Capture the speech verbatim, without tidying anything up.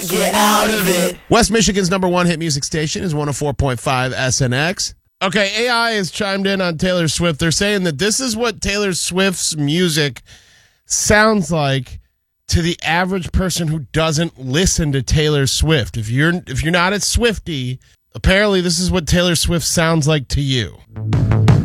can't get out of it. West Michigan's number one hit music station is one oh four point five S N X. Okay, A I has chimed in on Taylor Swift. They're saying that this is what Taylor Swift's music sounds like to the average person who doesn't listen to Taylor Swift. If you're if you're not a Swiftie, apparently this is what Taylor Swift sounds like to you.